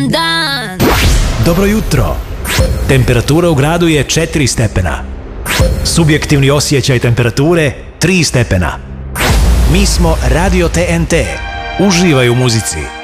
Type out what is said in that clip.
sretan dan. Dobro jutro. Temperatura u gradu je 4 stepena. Subjektivni osjećaj temperature 3 stepena. Mi smo Radio TNT. Uživaj u muzici.